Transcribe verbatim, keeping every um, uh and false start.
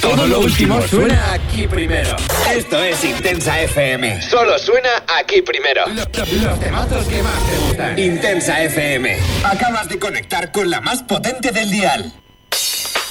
Todo lo último suena aquí primero. Esto es Intensa F M. Solo suena aquí primero. Los, los temazos que más te gustan. Intensa F M. Acabas de conectar con la más potente del dial.